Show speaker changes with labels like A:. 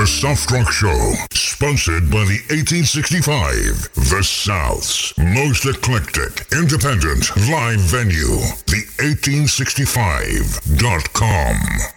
A: The Soft Rock Show, sponsored by the 1865, the South's most eclectic, independent live venue, the 1865.com.